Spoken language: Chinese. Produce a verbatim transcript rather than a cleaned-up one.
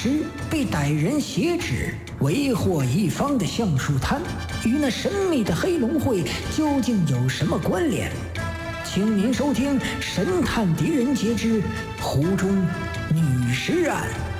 时被歹人挟持，为祸一方的橡树滩与那神秘的黑龙会究竟有什么关联？请您收听《神探狄仁杰之湖中女尸案》。